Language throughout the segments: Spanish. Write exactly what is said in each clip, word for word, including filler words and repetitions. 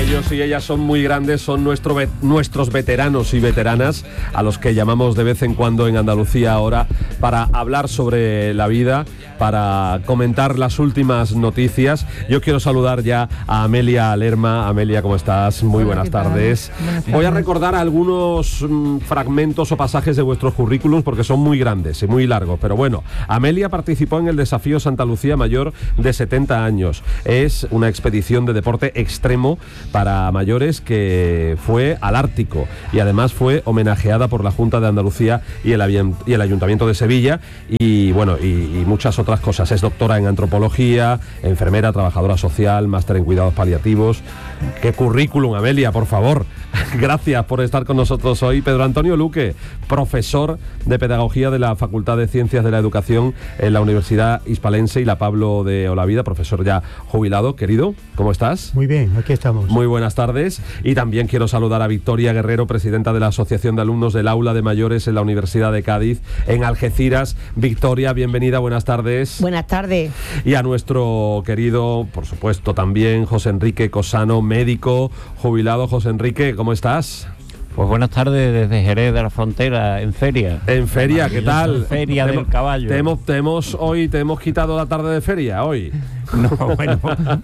Ellos y ellas son muy grandes, son nuestro ve- nuestros veteranos y veteranas, a los que llamamos de vez en cuando en Andalucía ahora para hablar sobre la vida, para comentar las últimas noticias. Yo quiero saludar ya a Amelia Lerma. Amelia, ¿cómo estás? Muy Hola, buenas ¿qué tal? tardes. Buenas tardes. Voy a recordar algunos mm, fragmentos o pasajes de vuestros currículums porque son muy grandes y muy largos, pero bueno, Amelia participó en el Desafío Santa Lucía mayor de setenta años. Es una expedición de deporte extremo para mayores que fue al Ártico y además fue homenajeada por la Junta de Andalucía y el, avi- y el Ayuntamiento de Sevilla y bueno, y, y muchas otras cosas. Es doctora en antropología, enfermera, trabajadora social, máster en cuidados paliativos. ¡Qué currículum, Amelia, por favor! Gracias por estar con nosotros hoy. Pedro Antonio Luque, profesor de Pedagogía de la Facultad de Ciencias de la Educación en la Universidad Hispalense y la Pablo de Olavide, profesor ya jubilado. Querido, ¿cómo estás? Muy bien, aquí estamos. Muy buenas tardes. Y también quiero saludar a Victoria Guerrero, presidenta de la Asociación de Alumnos del Aula de Mayores en la Universidad de Cádiz, en Algeciras. Victoria, bienvenida, buenas tardes. Buenas tardes. Y a nuestro querido, por supuesto, también José Enrique Cosano, médico jubilado. José Enrique, ¿cómo estás? Pues buenas tardes desde Jerez de la Frontera, en feria. En feria, ¿qué tal? Feria Te del hemos- caballo. Te hemos, te hemos hoy, te hemos quitado la tarde de feria hoy. No, bueno,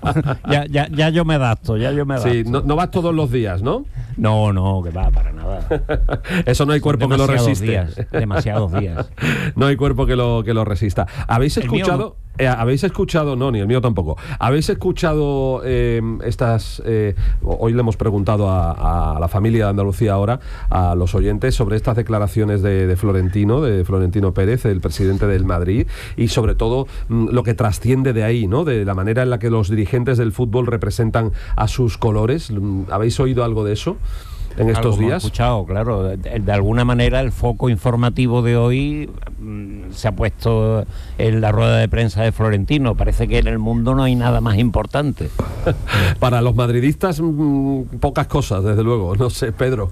ya, ya, ya yo me adapto, ya yo me adapto. Sí, no, no vas todos los días, ¿no? No, no, que va, para nada. Eso no hay cuerpo que lo Demasiados resiste. días, demasiados días. No hay cuerpo que lo, que lo resista. ¿Habéis El mío escuchado? Eh, ¿Habéis escuchado? No, ni el mío tampoco. ¿Habéis escuchado eh, estas... Eh, hoy le hemos preguntado a, a la familia de Andalucía ahora, a los oyentes, sobre estas declaraciones de, de Florentino, de Florentino Pérez, el presidente del Madrid, y sobre todo mm, lo que trasciende de ahí, ¿no? De la manera en la que los dirigentes del fútbol representan a sus colores. ¿Habéis oído algo de eso en estos Algo hemos días? escuchado, claro. De, de alguna manera el foco informativo de hoy mm, se ha puesto en la rueda de prensa de Florentino. Parece que en el mundo no hay nada más importante. Para los madridistas, mm, pocas cosas, desde luego. No sé, Pedro.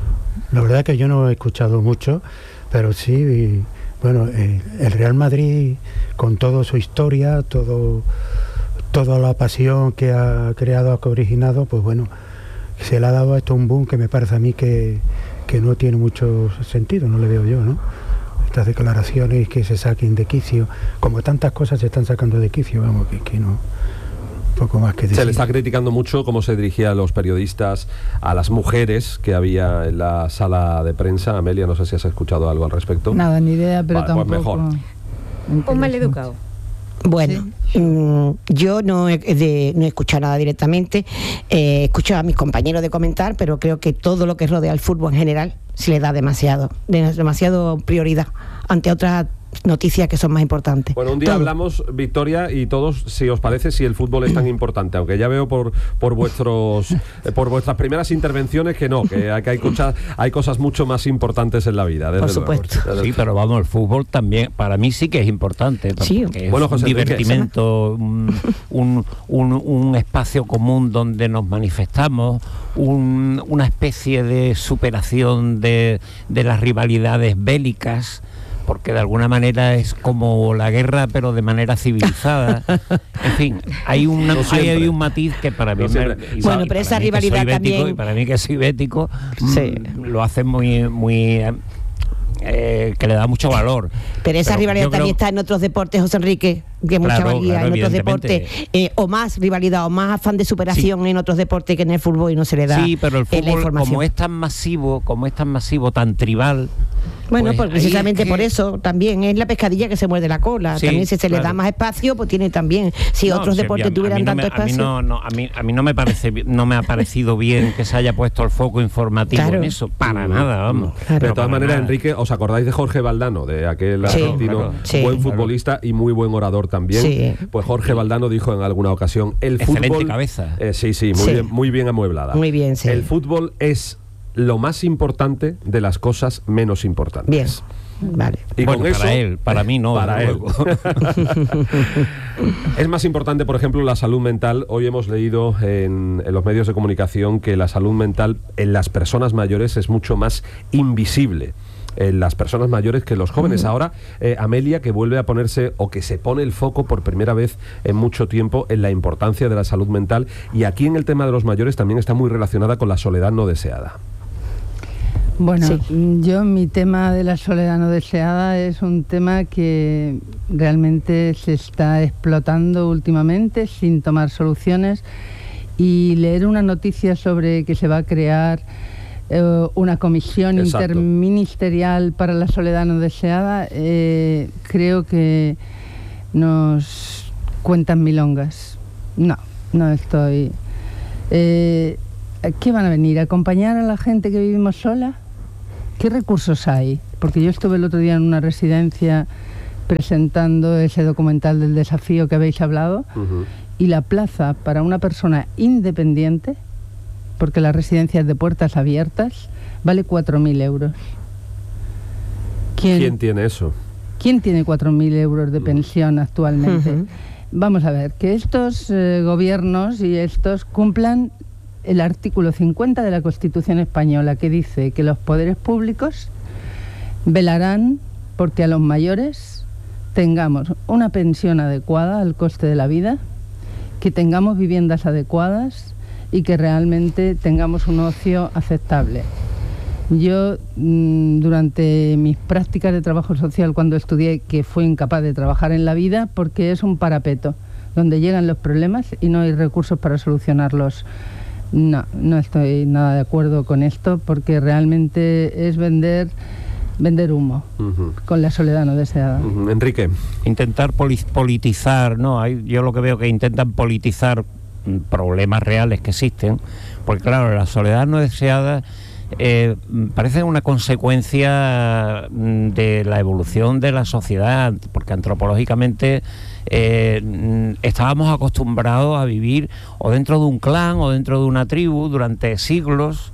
La verdad que yo no he escuchado mucho, pero sí, y, bueno, eh, el Real Madrid, con toda su historia, todo, toda la pasión que ha creado, que ha originado, pues bueno, se le ha dado a esto un boom que me parece a mí que, que no tiene mucho sentido, no le veo yo, ¿no? Estas declaraciones que se saquen de quicio, como tantas cosas se están sacando de quicio, vamos, que, que no... Poco más que decir. Se le está criticando mucho cómo se dirigía a los periodistas, a las mujeres que había en la sala de prensa. Amelia, no sé si has escuchado algo al respecto. Nada, ni idea, pero Vale, pues tampoco... mejor. Un mal educado. Bueno, Sí. mm, yo no he, de- no he escuchado nada directamente, eh, he escuchado a mis compañeros de comentar, pero creo que todo lo que rodea al fútbol en general se le da demasiado, de- demasiado prioridad ante otras noticias que son más importantes. Bueno, un día Todo. hablamos, Victoria, y todos, si os parece, si el fútbol es tan importante, aunque ya veo por por vuestros eh, por vuestras primeras intervenciones que no, que, hay- que hay, cosas, hay cosas mucho más importantes en la vida, desde Por luego. supuesto. Desde- Sí, pero vamos, el fútbol también, para mí sí que es importante. Sí. Porque es Bueno, un José Enrique. divertimento, un, un, un, un espacio común donde nos manifestamos, un, una especie de superación de, de las rivalidades bélicas, porque de alguna manera es como la guerra, pero de manera civilizada. En fin, hay, una, No hay, siempre. hay un matiz que para No mí... siempre. y- Bueno, y pero para esa mí que soy rivalidad bético, también- y para mí que soy bético, Sí. mm, lo hace muy... muy eh, que le da mucho valor. Pero esa Pero rivalidad yo creo- también está en otros deportes, José Enrique, que mucha Claro, valía claro, en otros evidentemente. deportes, eh, o más rivalidad, o más afán de superación en otros deportes que en el fútbol y no se le da Sí, pero el eh, la fútbol, información. como es tan masivo, como es tan masivo, tan tribal... Bueno, pues pues ahí precisamente es que- por eso también es la pescadilla que se muerde la cola. Sí, también si se le da claro. más espacio, pues tiene también. Si No, otros sí, deportes a mí- tuvieran a mí no tanto me- a mí espacio. no, no, a mí a mí no me parece bi- no me ha parecido bien que se haya puesto el foco informativo Claro. en eso, para nada, vamos. Claro. De todas para maneras, nada. Enrique, ¿os acordáis de Jorge Valdano? De aquel Sí, argentino, claro. Sí. buen Claro. futbolista y muy buen orador también. Sí. Pues Jorge Valdano dijo en alguna ocasión, el Excelente fútbol... cabeza. Eh, sí, sí, muy, Sí. Bien, muy bien amueblada. Muy bien, sí. El fútbol es lo más importante de las cosas menos importantes. Bien, vale. Y Bueno, con para eso- él, para mí no, Para desde él. luego. Es más importante, por ejemplo, la salud mental. Hoy hemos leído en, en los medios de comunicación que la salud mental en las personas mayores es mucho más invisible en las personas mayores que los jóvenes. Uh-huh. Ahora, eh, Amelia, que vuelve a ponerse, o que se pone el foco por primera vez en mucho tiempo en la importancia de la salud mental, y aquí en el tema de los mayores también está muy relacionada con la soledad no deseada. Bueno, Sí. yo mi tema de la soledad no deseada es un tema que realmente se está explotando últimamente sin tomar soluciones, y leer una noticia sobre que se va a crear eh, una comisión Exacto. interministerial para la soledad no deseada, eh, creo que nos cuentan milongas. No, no estoy... Eh, ¿Qué van a venir? ¿A acompañar a la gente que vivimos sola? ¿Qué recursos hay? Porque yo estuve el otro día en una residencia presentando ese documental del desafío que habéis hablado, uh-huh. y la plaza para una persona independiente, porque la residencia es de puertas abiertas, vale cuatro mil euros. ¿Quién, ¿Quién tiene eso? ¿Quién tiene cuatro mil euros de pensión actualmente? Uh-huh. Vamos a ver, que estos eh, gobiernos y estos cumplan el artículo cincuenta de la Constitución española, que dice que los poderes públicos velarán porque a los mayores tengamos una pensión adecuada al coste de la vida, que tengamos viviendas adecuadas y que realmente tengamos un ocio aceptable. Yo, mmm, durante mis prácticas de trabajo social, cuando estudié, que fui incapaz de trabajar en la vida, porque es un parapeto donde llegan los problemas y no hay recursos para solucionarlos. No, no estoy nada de acuerdo con esto, porque realmente es vender vender humo, uh-huh. con la soledad no deseada. Uh-huh. Enrique. Intentar poli- politizar, ¿no? Hay, yo lo que veo que intentan politizar problemas reales que existen, porque claro, la soledad no deseada eh, parece una consecuencia de la evolución de la sociedad, porque antropológicamente eh, estábamos acostumbrados a vivir o dentro de un clan o dentro de una tribu durante siglos,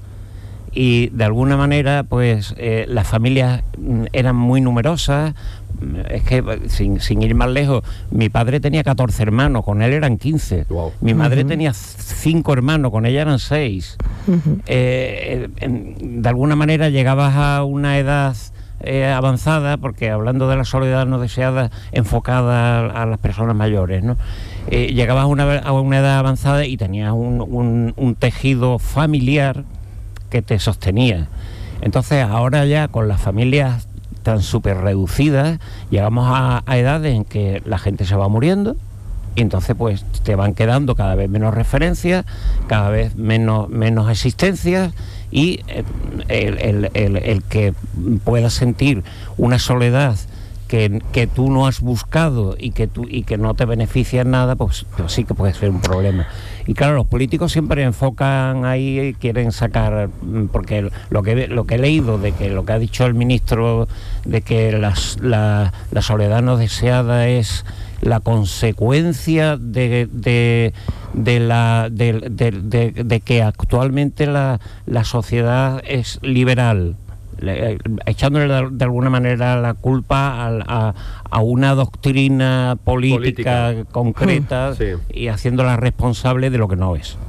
y de alguna manera pues eh, las familias eran muy numerosas. Es que sin, sin ir más lejos, mi padre tenía catorce hermanos, con él eran quince. Wow. Mi madre uh-huh. tenía cinco hermanos, con ella eran seis. Uh-huh. eh, eh, de alguna manera llegabas a una edad eh, avanzada, porque hablando de la soledad no deseada enfocada a, a las personas mayores, ¿no? Eh, llegabas a una, a una edad avanzada y tenías un, un, un tejido familiar que te sostenía. Entonces ahora ya con las familias tan súper reducidas llegamos a, a edades en que la gente se va muriendo, y entonces pues te van quedando cada vez menos referencias, cada vez menos, menos existencias, y eh, el, el, el, el que puedas sentir una soledad que, que tú no has buscado y que tú y que no te beneficia en nada, pues, pues sí que puede ser un problema. Y claro, los políticos siempre enfocan ahí, quieren sacar, porque lo que lo que he leído de que lo que ha dicho el ministro, de que las, la, la soledad no deseada es la consecuencia de, de, de, la, de, de, de, de que actualmente la, la sociedad es liberal, le, echándole de, de alguna manera la culpa a, a, a una doctrina política, política. concreta, mm. sí. y haciéndola responsable de lo que no es.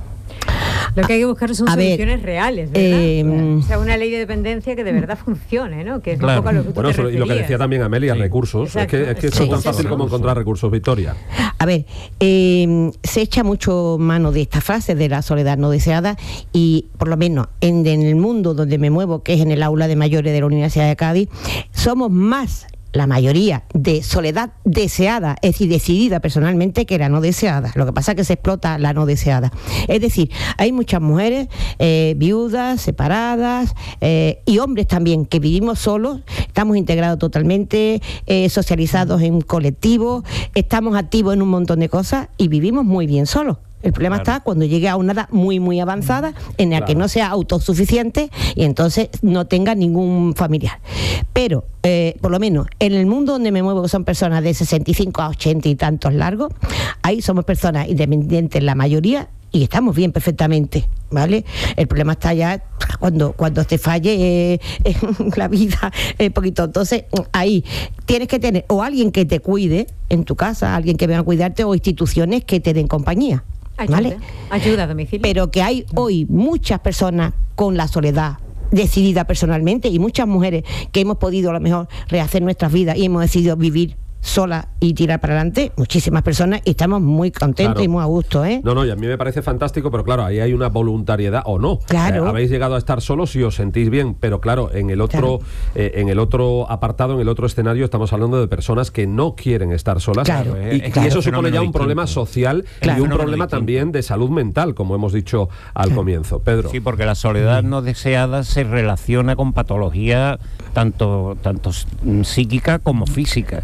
Lo que hay que buscar son a soluciones ver, reales, ¿verdad? Eh, o sea, una ley de dependencia que de verdad funcione, ¿no? Que es claro. un poco a lo que tú bueno, te y lo que decía también Amelia, sí. recursos. Exacto. Es que, es que sí. es tan fácil sí. como encontrar recursos, Victoria. A ver, eh, se echa mucho mano de esta frase de la soledad no deseada, y por lo menos en, en el mundo donde me muevo, que es en el aula de mayores de la Universidad de Cádiz, somos más la mayoría de soledad deseada, es decir, decidida personalmente, que era no deseada. Lo que pasa es que se explota la no deseada. Es decir, hay muchas mujeres eh, viudas, separadas, eh, y hombres también, que vivimos solos, estamos integrados totalmente, eh, socializados en colectivos, estamos activos en un montón de cosas y vivimos muy bien solos. El problema claro. está cuando llegue a una edad muy, muy avanzada, en la claro. que no sea autosuficiente y entonces no tenga ningún familiar. Pero, eh, por lo menos, en el mundo donde me muevo, que son personas de sesenta y cinco a ochenta y tantos largos, ahí somos personas independientes la mayoría y estamos bien perfectamente, ¿vale? El problema está ya cuando, cuando te falle eh, en la vida un eh, poquito. Entonces, ahí tienes que tener o alguien que te cuide en tu casa, alguien que venga a cuidarte, o instituciones que te den compañía. Ayuda, ¿vale? Ayuda a domicilio. Pero que hay hoy muchas personas con la soledad decidida personalmente, y muchas mujeres que hemos podido a lo mejor rehacer nuestras vidas y hemos decidido vivir sola y tirar para adelante, muchísimas personas, y estamos muy contentos, claro, y muy a gusto, ¿eh? No, no, y a mí me parece fantástico, pero claro, ahí hay una voluntariedad, o no. Claro. Eh, habéis llegado a estar solos y os sentís bien, pero claro, en el otro, claro. eh, en el otro apartado, en el otro escenario, estamos hablando de personas que no quieren estar solas. Claro. Y, Eh, claro, y eso supone ya un distinto. problema social, claro, y un problema distinto. También de salud mental, como hemos dicho al claro. comienzo. Pedro. Sí, porque la soledad no deseada se relaciona con patología tanto, tanto psíquica como física.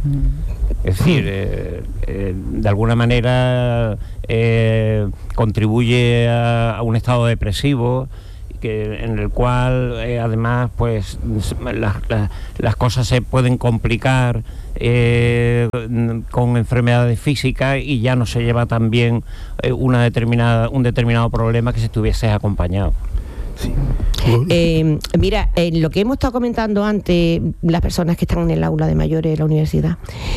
Es decir, eh, eh, de alguna manera eh, contribuye a, a un estado depresivo que, en el cual eh, además pues las, las, las cosas se pueden complicar eh, con enfermedades físicas, y ya no se lleva tan bien eh, una determinada, un determinado problema que si estuviese acompañado. Sí. Eh, mira, eh, lo que hemos estado comentando antes, las personas que están en el aula de mayores de la universidad,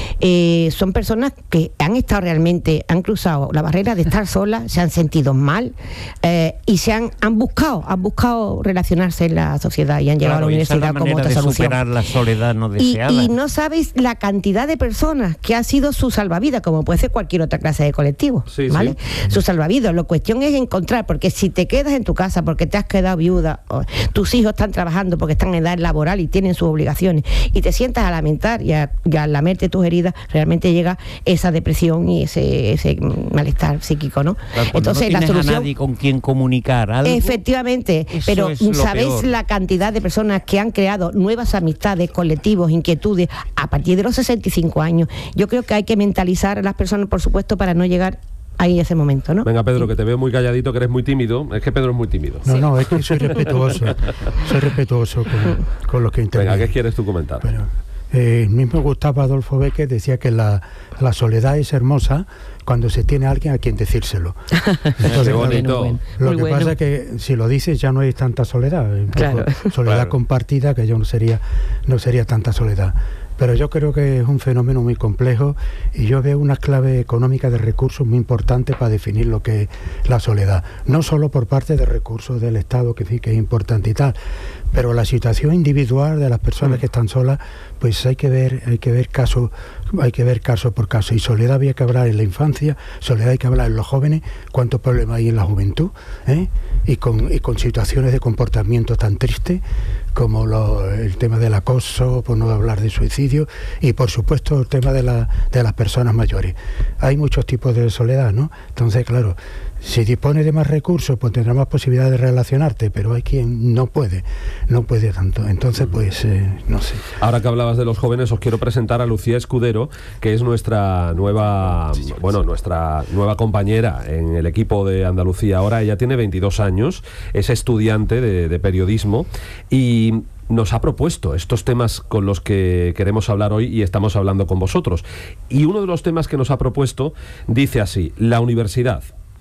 eh, son personas que han estado realmente, han cruzado la barrera de estar solas, se han sentido mal eh, y se han, han buscado, han buscado relacionarse en la sociedad y han llegado claro, a la universidad la como otra de solución. Superar la soledad no deseada. Y, y no sabéis la cantidad de personas que ha sido su salvavidas, como puede ser cualquier otra clase de colectivo, sí, ¿vale? Sí. Su salvavidas. La cuestión es encontrar, porque si te quedas en tu casa porque te has quedado viuda, tus hijos están trabajando porque están en edad laboral y tienen sus obligaciones, y te sientas a lamentar y a, y a lamerte tus heridas, realmente llega esa depresión y ese, ese malestar psíquico, ¿no? Claro, entonces no la solución, a nadie con quien comunicar algo, efectivamente, pero es sabéis peor. La cantidad de personas que han creado nuevas amistades, colectivos, inquietudes a partir de los sesenta y cinco años. Yo creo que hay que mentalizar a las personas, por supuesto, para no llegar ahí ese momento, ¿no? Venga, Pedro, que te veo muy calladito, que eres muy tímido. Es que Pedro es muy tímido. No, sí. no, es que soy respetuoso. Soy respetuoso con, con los que intervienen. Venga, ¿qué quieres tú comentar? Bueno, eh, el mismo Gustavo Adolfo Bécquer decía que la, la soledad es hermosa cuando se tiene a alguien a quien decírselo. Entonces, Qué bonito. Bueno, lo muy que bueno. pasa es que si lo dices ya no hay tanta soledad. Claro. Soledad claro. compartida, que ya no sería, no sería tanta soledad. Pero yo creo que es un fenómeno muy complejo, y yo veo una clave económica de recursos muy importante para definir lo que es la soledad. No solo por parte de recursos del Estado, que sí que es importante y tal, pero la situación individual de las personas que están solas, pues hay que ver, hay que ver caso, hay que ver caso por caso. Y soledad había que hablar en la infancia, soledad hay que hablar en los jóvenes, cuántos problemas hay en la juventud, ¿eh? y, con, y con situaciones de comportamiento tan tristes como lo, el tema del acoso, por no hablar de suicidio, y por supuesto el tema de, la, de las personas mayores. Hay muchos tipos de soledad, ¿no? Entonces, claro, si dispones de más recursos, pues tendrás más posibilidades de relacionarte, pero hay quien no puede, no puede tanto. Entonces, pues, eh, no sé. Ahora que hablabas de los jóvenes, os quiero presentar a Lucía Escudero, que es nuestra nueva, bueno, nuestra nueva compañera en el equipo de Andalucía. Ahora ella tiene veintidós años, es estudiante de, de periodismo, y nos ha propuesto estos temas con los que queremos hablar hoy y estamos hablando con vosotros. Y uno de los temas que nos ha propuesto dice así: la universidad.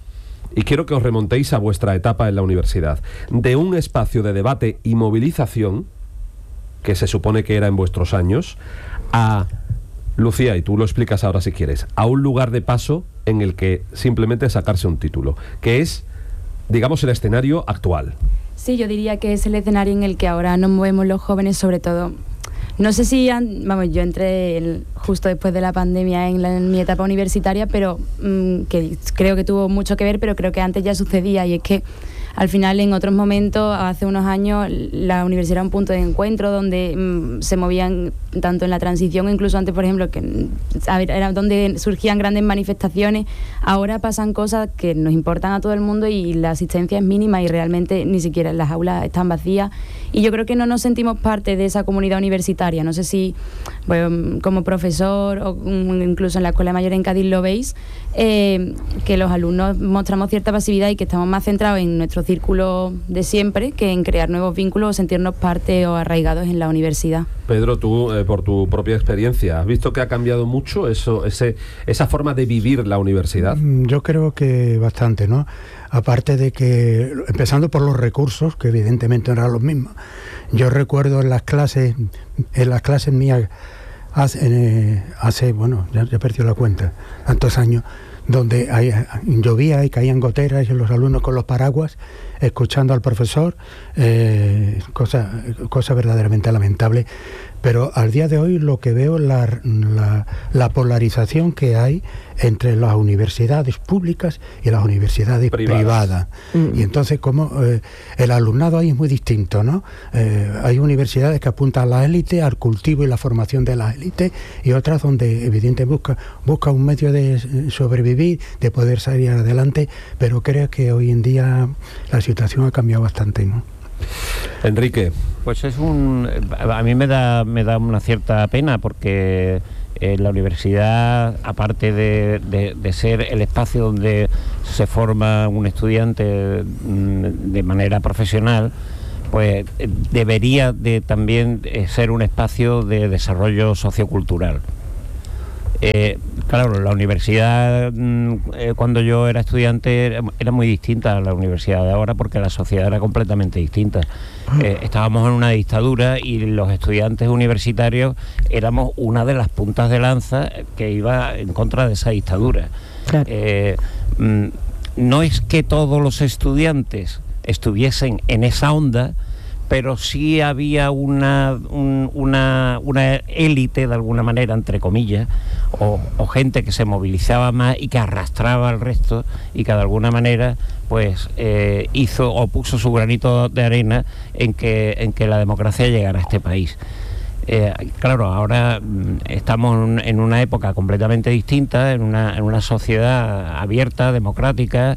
Y quiero que os remontéis a vuestra etapa en la universidad, de un espacio de debate y movilización, que se supone que era en vuestros años, a, Lucía, y tú lo explicas ahora si quieres, a un lugar de paso en el que simplemente sacarse un título, que es, digamos, el escenario actual. Sí, yo diría que es el escenario en el que ahora nos movemos los jóvenes, sobre todo. No sé si, han, vamos, yo entré el, justo después de la pandemia en, la, en mi etapa universitaria, pero mmm, que creo que tuvo mucho que ver, pero creo que antes ya sucedía, y es que al final en otros momentos, hace unos años, la universidad era un punto de encuentro donde mmm, se movían tanto en la transición, incluso antes, por ejemplo, que a ver, era donde surgían grandes manifestaciones. Ahora pasan cosas que nos importan a todo el mundo y la asistencia es mínima y realmente ni siquiera las aulas están vacías, y yo creo que no nos sentimos parte de esa comunidad universitaria. No sé si, bueno, como profesor o incluso en la Escuela Mayor en Cádiz lo veis, eh, que los alumnos mostramos cierta pasividad y que estamos más centrados en nuestro círculo de siempre que en crear nuevos vínculos o sentirnos parte o arraigados en la universidad. Pedro, tú, eh, por tu propia experiencia, ¿has visto que ha cambiado mucho eso, ese, esa forma de vivir la universidad? Yo creo que bastante, ¿no? Aparte de que, empezando por los recursos, que evidentemente no eran los mismos. Yo recuerdo en las clases, en las clases mías, hace, eh, hace bueno, ya, ya he perdido la cuenta, tantos años, donde hay, llovía y caían goteras y los alumnos con los paraguas escuchando al profesor, eh, cosa, cosa verdaderamente lamentable. Pero al día de hoy lo que veo es la, la, la polarización que hay entre las universidades públicas y las universidades privadas. privadas. Mm. Y entonces como eh, el alumnado ahí es muy distinto, ¿no? Eh, hay universidades que apuntan a la élite, al cultivo y la formación de la élite, y otras donde evidentemente busca, busca un medio de sobrevivir, de poder salir adelante, pero creo que hoy en día la situación ha cambiado bastante, ¿no? Enrique. Pues es un... A mí me da, me da una cierta pena porque eh, la universidad, aparte de, de, de ser el espacio donde se forma un estudiante mm, de manera profesional, pues eh, debería de también eh, ser un espacio de desarrollo sociocultural. Eh, claro, la universidad eh, cuando yo era estudiante era, era muy distinta a la universidad de ahora, porque la sociedad era completamente distinta. Eh, estábamos en una dictadura y los estudiantes universitarios éramos una de las puntas de lanza que iba en contra de esa dictadura. Claro. Eh, mm, no es que todos los estudiantes estuviesen en esa onda, pero sí había una, un, una, una élite, de alguna manera, entre comillas, o, o gente que se movilizaba más y que arrastraba al resto y que de alguna manera pues eh, hizo o puso su granito de arena en que, en que la democracia llegara a este país. Eh, claro, ahora mm, estamos en una época completamente distinta, en una, en una sociedad abierta, democrática,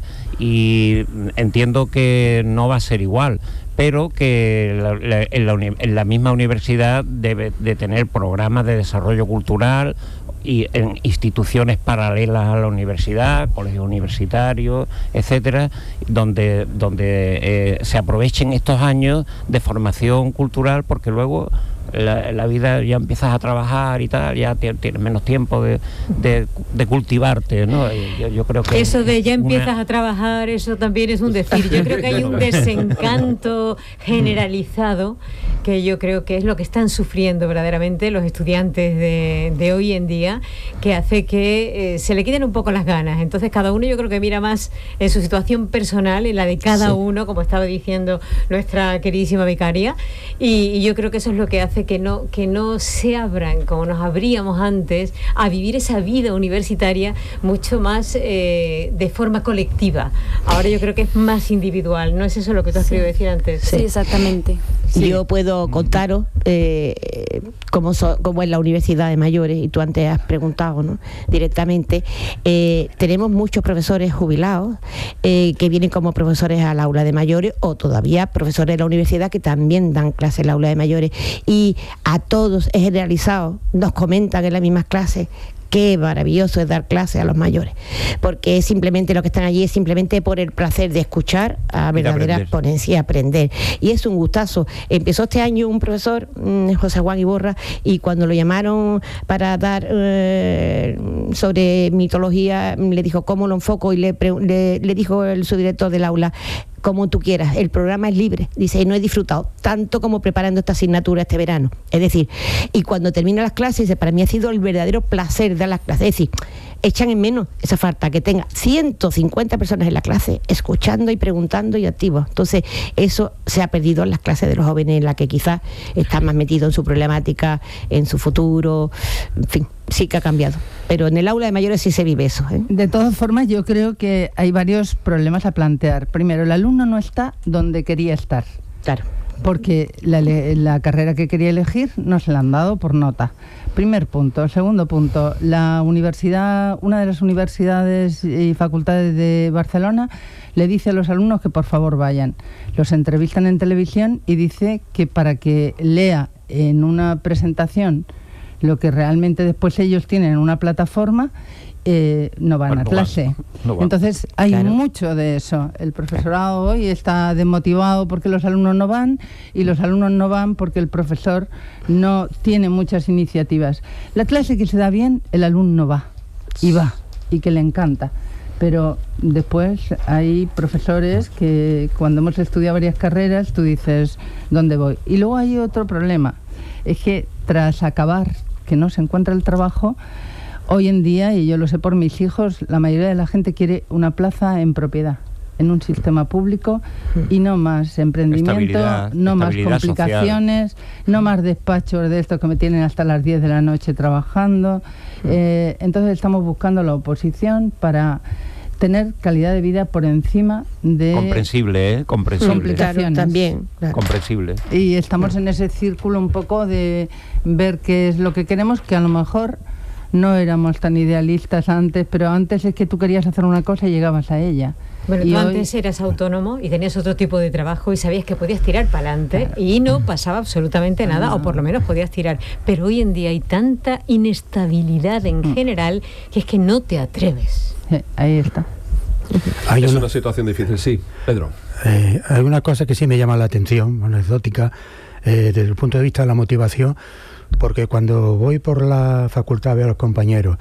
y entiendo que no va a ser igual, pero que la, la, en, la uni, en la misma universidad debe de tener programas de desarrollo cultural y en instituciones paralelas a la universidad, colegios universitarios, etcétera, donde, donde eh, se aprovechen estos años de formación cultural, porque luego La, la vida ya empiezas a trabajar y tal, ya tienes menos tiempo de, de, de cultivarte, ¿no? Yo, yo creo que eso de ya empiezas una... a trabajar, eso también es un decir. Yo creo que hay un desencanto generalizado que yo creo que es lo que están sufriendo verdaderamente los estudiantes de, de hoy en día, que hace que eh, se le quiten un poco las ganas. Entonces cada uno yo creo que mira más en su situación personal, en la de cada sí. uno, como estaba diciendo nuestra queridísima vicaria, y, y yo creo que eso es lo que hace que no, que no se abran como nos abríamos antes a vivir esa vida universitaria mucho más eh, de forma colectiva. Ahora yo creo que es más individual, ¿no es eso lo que tú has sí. querido decir antes? Sí, sí exactamente. Sí. Yo puedo contaros eh, cómo, so, cómo es la universidad de mayores, y tú antes has preguntado, ¿no? Directamente. Eh, tenemos muchos profesores jubilados eh, que vienen como profesores al aula de mayores, o todavía profesores de la universidad que también dan clases en el aula de mayores, y a todos es generalizado, nos comentan en las mismas clases qué maravilloso es dar clases a los mayores, porque simplemente lo que están allí es simplemente por el placer de escuchar a verdaderas ponencias y aprender, y es un gustazo. Empezó este año un profesor, José Juan Iborra, y cuando lo llamaron para dar eh, sobre mitología, le dijo cómo lo enfoco, y le, le, le dijo el subdirector del aula: como tú quieras, el programa es libre. Dice, y no he disfrutado tanto como preparando esta asignatura este verano. Es decir, y cuando termina las clases, dice, para mí ha sido el verdadero placer dar las clases. Es decir, echan en menos esa falta que tenga ciento cincuenta personas en la clase, escuchando y preguntando y activos. Entonces, eso se ha perdido en las clases de los jóvenes, en las que quizás están más metidos en su problemática, en su futuro, en fin. Sí que ha cambiado, pero en el aula de mayores sí se vive eso, ¿eh? De todas formas, yo creo que hay varios problemas a plantear. Primero, el alumno no está donde quería estar. Claro. Porque la, la carrera que quería elegir no se la han dado por nota. Primer punto. Segundo punto, la universidad, una de las universidades y facultades de Barcelona le dice a los alumnos que por favor vayan. Los entrevistan en televisión y dice que para que lea en una presentación lo que realmente después ellos tienen en una plataforma, eh, no van bueno, a no clase. Van, no van. Entonces hay claro. mucho de eso. El profesorado hoy está desmotivado porque los alumnos no van, y los alumnos no van porque el profesor no tiene muchas iniciativas. La clase que se da bien, el alumno va, y va, y que le encanta. Pero después hay profesores que cuando hemos estudiado varias carreras, tú dices, ¿dónde voy? Y luego hay otro problema, es que tras acabar, que no se encuentra el trabajo, Hoy en día, y yo lo sé por mis hijos, la mayoría de la gente quiere una plaza en propiedad, en un sistema público, y no más emprendimiento, Estabilidad, no más estabilidad complicaciones, social. No más despachos de estos que me tienen hasta las diez de la noche trabajando. Eh, entonces estamos buscando la oposición para tener calidad de vida por encima de... Comprensible, ¿eh? Comprensible. Complicaciones. Claro, también. Claro. Comprensible. Y estamos en ese círculo un poco de ver qué es lo que queremos, que a lo mejor no éramos tan idealistas antes, pero antes es que tú querías hacer una cosa y llegabas a ella. Bueno, y tú hoy... antes eras autónomo y tenías otro tipo de trabajo y sabías que podías tirar para adelante, claro, y no pasaba absolutamente nada, no. o por lo menos podías tirar. Pero hoy en día hay tanta inestabilidad en mm. general que es que no te atreves. Sí, ahí está. Hay es una, una situación difícil, sí, Pedro. Eh, hay una cosa que sí me llama la atención, anecdótica, eh, desde el punto de vista de la motivación, porque cuando voy por la facultad veo a los compañeros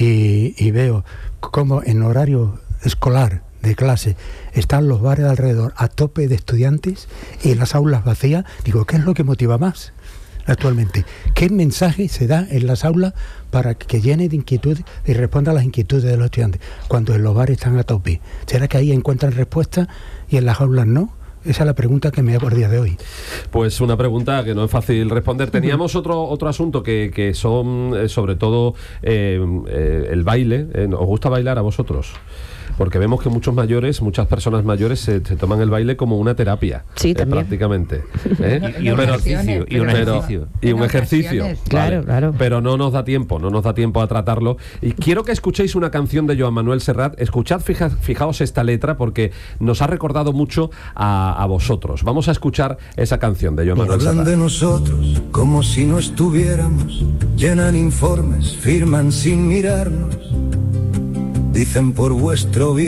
y, y veo cómo en horario escolar de clase están los bares alrededor a tope de estudiantes y las aulas vacías, digo, ¿qué es lo que motiva más actualmente? ¿Qué mensaje se da en las aulas para que llene de inquietud y responda a las inquietudes de los estudiantes cuando en los bares están a tope? ¿Será que ahí encuentran respuestas y en las aulas no? Esa es la pregunta que me hago el día de hoy. Pues una pregunta que no es fácil responder. Teníamos otro otro asunto que, que son eh, sobre todo eh, eh, el baile. Eh, ¿Os gusta bailar a vosotros? Porque vemos que muchos mayores, muchas personas mayores se, se toman el baile como una terapia. Sí, eh, también. prácticamente. ¿eh? Y, y un pero, ejercicio. Y un pero, ejercicio. Y un ejercicio. Claro, vale. claro. Pero no nos da tiempo, no nos da tiempo a tratarlo. Y quiero que escuchéis una canción de Joan Manuel Serrat. Escuchad, fija, fijaos esta letra, porque nos ha recordado mucho a, a vosotros. Vamos a escuchar esa canción de Joan Manuel Serrat. Hablan de nosotros como si no estuviéramos, llenan informes, firman sin mirarnos, dicen por vuestro bien